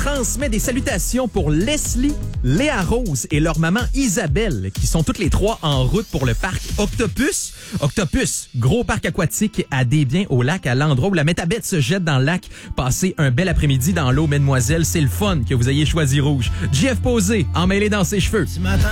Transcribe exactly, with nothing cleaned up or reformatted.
transmet des salutations pour Leslie, Léa Rose et leur maman Isabelle, qui sont toutes les trois en route pour le parc Octopus. Octopus, gros parc aquatique à Desbiens au lac, à l'endroit où la métabête se jette dans le lac. Passez un bel après-midi dans l'eau, mesdemoiselles. C'est le fun que vous ayez choisi rouge. J F Posé, emmêlé dans ses cheveux.